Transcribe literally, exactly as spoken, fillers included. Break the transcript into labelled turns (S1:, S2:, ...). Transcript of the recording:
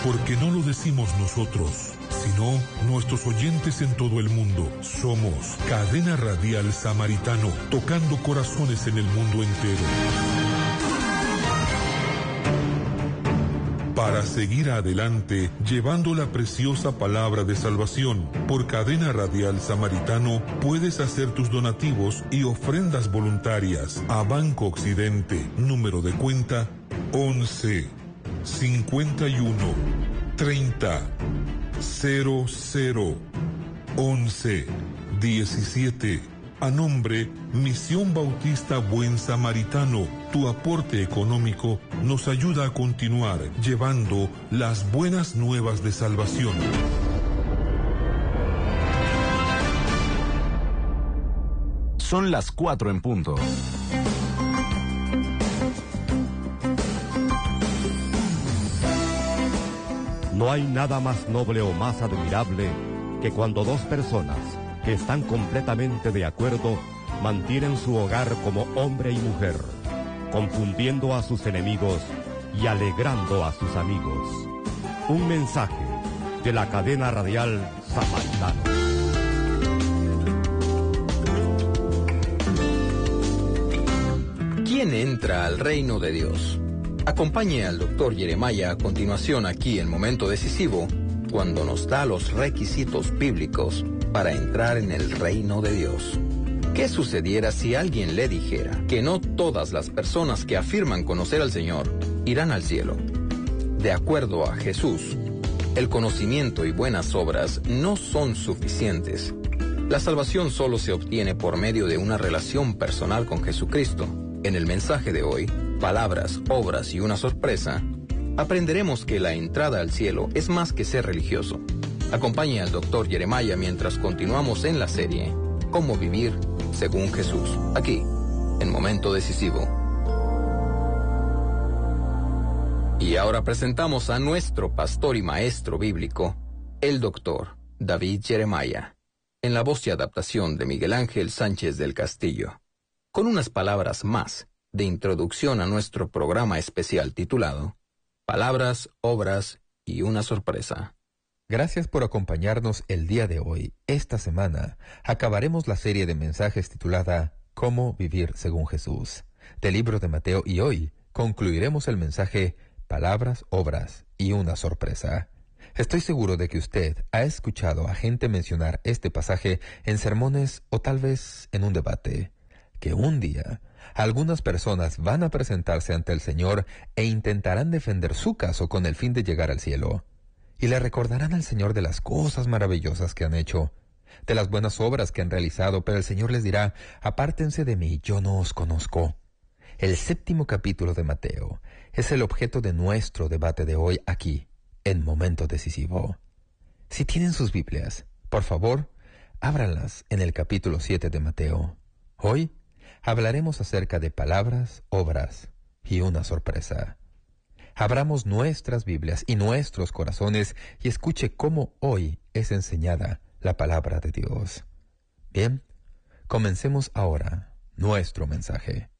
S1: Porque no lo decimos nosotros, sino nuestros oyentes en todo el mundo. Somos Cadena Radial Samaritano, tocando corazones en el mundo entero. Para seguir adelante, llevando la preciosa palabra de salvación, por Cadena Radial Samaritano puedes hacer tus donativos y ofrendas voluntarias a Banco Occidente, número de cuenta once, cincuenta y uno, treinta, cero cero, once, diecisiete. A nombre Misión Bautista Buen Samaritano, tu aporte económico nos ayuda a continuar llevando las buenas nuevas de salvación.
S2: Son las cuatro en punto.
S3: No hay nada más noble o más admirable que cuando dos personas que están completamente de acuerdo mantienen su hogar como hombre y mujer, confundiendo a sus enemigos y alegrando a sus amigos. Un mensaje de la Cadena Radial Samaritano.
S4: ¿Quién entra al reino de Dios? Acompañe al doctor Jeremiah a continuación aquí en Momento Decisivo, cuando nos da los requisitos bíblicos para entrar en el reino de Dios. ¿Qué sucediera si alguien le dijera que no todas las personas que afirman conocer al Señor irán al cielo? De acuerdo a Jesús, el conocimiento y buenas obras no son suficientes. La salvación solo se obtiene por medio de una relación personal con Jesucristo. En el mensaje de hoy, Palabras, Obras y una Sorpresa, aprenderemos que la entrada al cielo es más que ser religioso. Acompañe al doctor Jeremiah mientras continuamos en la serie Cómo vivir según Jesús, aquí, en Momento Decisivo. Y ahora presentamos a nuestro pastor y maestro bíblico, el doctor David Jeremiah, en la voz y adaptación de Miguel Ángel Sánchez del Castillo, con unas palabras más de introducción a nuestro programa especial titulado Palabras, Obras y una Sorpresa.
S5: Gracias por acompañarnos el día de hoy. Esta semana acabaremos la serie de mensajes titulada Cómo vivir según Jesús, del libro de Mateo, y hoy concluiremos el mensaje Palabras, Obras y una Sorpresa. Estoy seguro de que usted ha escuchado a gente mencionar este pasaje en sermones o tal vez en un debate, que un día algunas personas van a presentarse ante el Señor e intentarán defender su caso con el fin de llegar al cielo. Y le recordarán al Señor de las cosas maravillosas que han hecho, de las buenas obras que han realizado, pero el Señor les dirá, apártense de mí, yo no os conozco. El séptimo capítulo de Mateo es el objeto de nuestro debate de hoy aquí, en Momento Decisivo. Si tienen sus Biblias, por favor, ábranlas en el capítulo siete de Mateo. Hoy hablaremos acerca de palabras, obras y una sorpresa. Abramos nuestras Biblias y nuestros corazones y escuche cómo hoy es enseñada la palabra de Dios. Bien, comencemos ahora nuestro mensaje.